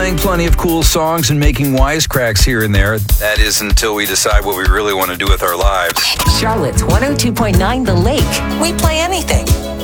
playing plenty of cool songs and making wisecracks here and there. That is until we decide what we really want to do with our lives. Charlotte's 102.9 The Lake. We play anything.